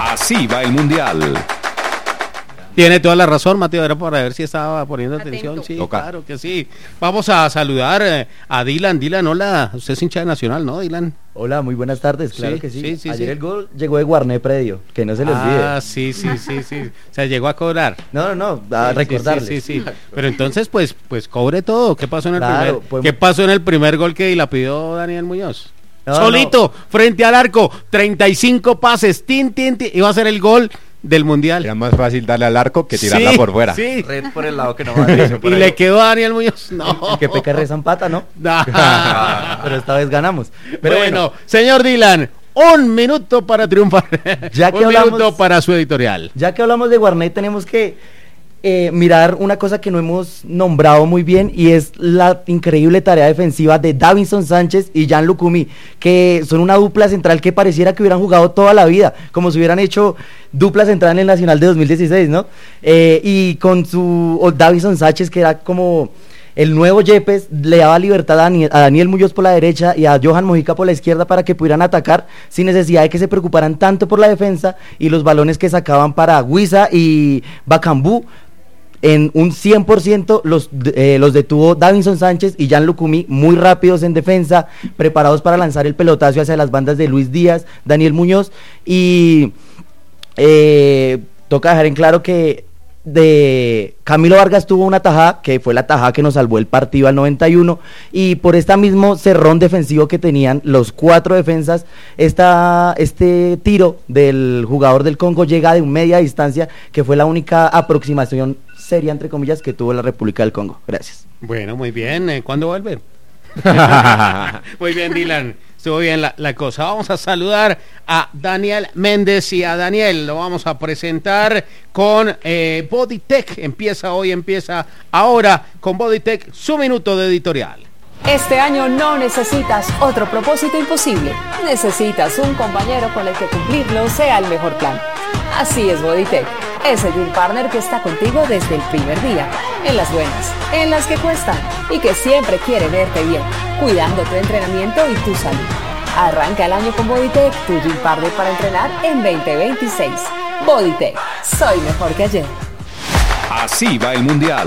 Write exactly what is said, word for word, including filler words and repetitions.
Así va el Mundial. Tiene toda la razón, Mateo, era para ver si estaba poniendo Atento. atención. Sí, Toca. claro que sí. Vamos a saludar eh, a Dylan. Dylan, hola. Usted es hincha de Nacional, ¿no, Dylan? Hola, muy buenas tardes, claro Sí, que sí. sí, sí, Ayer sí. el gol llegó de Guarné Predio, que no se le olvide. Ah, sí, sí, sí, sí. O sea, llegó a cobrar. No, no, no, a Sí, recordarles. Sí, sí, sí. Pero entonces, pues, pues cobre todo. ¿Qué pasó en el Claro, primer? podemos- ¿Qué pasó en el primer gol que la pidió Daniel Muñoz? No, Solito, frente al arco, treinta y cinco pases, tin, tin, tin, iba a ser el gol del Mundial. Era más fácil darle al arco que tirarla Sí, por fuera. Sí. Red por el lado que no va a ir. Y le quedó a Daniel Muñoz. No. Y que peca re Zampata, ¿no? Nah. Pero esta vez ganamos. Pero bueno, bueno, señor Dylan, un minuto para triunfar. Ya que un hablamos- minuto para su editorial. ya que hablamos de Guarné, tenemos que eh, mirar una cosa que no hemos nombrado muy bien, y es la increíble tarea defensiva de Davinson Sánchez y Jan Lucumí, que son una dupla central que pareciera que hubieran jugado toda la vida, como si hubieran hecho dupla central en el Nacional de dos mil dieciséis, ¿no? Eh, y con su o Davinson Sánchez, que era como el nuevo Yepes, le daba libertad a Daniel, a Daniel Muñoz por la derecha y a Johan Mojica por la izquierda para que pudieran atacar sin necesidad de que se preocuparan tanto por la defensa, y los balones que sacaban para Huiza y Bacambú, en un cien por ciento los, eh, los detuvo Davinson Sánchez y Jan Lucumí, muy rápidos en defensa, preparados para lanzar el pelotazo hacia las bandas de Luis Díaz, Daniel Muñoz, y eh, toca dejar en claro que de Camilo Vargas tuvo una tajada, que fue la tajada que nos salvó el partido al noventa y uno, y por este mismo cerrón defensivo que tenían los cuatro defensas, esta, este tiro del jugador del Congo llega de media distancia, que fue la única aproximación seria, entre comillas, que tuvo la República del Congo. Gracias. Bueno, muy bien. eh, ¿Cuándo vuelve? Muy bien, Dylan. Estuvo bien la, la cosa. Vamos a saludar a Daniel Méndez y a Daniel. Lo vamos a presentar con eh, Bodytech. Empieza hoy, empieza ahora con Bodytech, su minuto de editorial. Este año no necesitas otro propósito imposible. Necesitas un compañero con el que cumplirlo sea el mejor plan. Así es Bodytech, ese Dream Partner que está contigo desde el primer día, en las buenas, en las que cuestan, y que siempre quiere verte bien, cuidando tu entrenamiento y tu salud. Arranca el año con Bodytech, tu Dream Partner para entrenar en veinte veintiséis. Bodytech, soy mejor que ayer. Así va el Mundial.